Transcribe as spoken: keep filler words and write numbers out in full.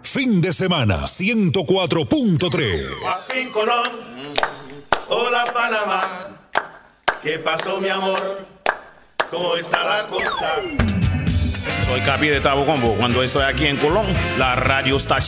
fin de semana, ciento cuatro punto tres. Así Colón, hola Panamá, ¿qué pasó mi amor? ¿Cómo está la cosa? Soy Capi de Tabo Combo. Cuando estoy aquí en Colón, la radio estación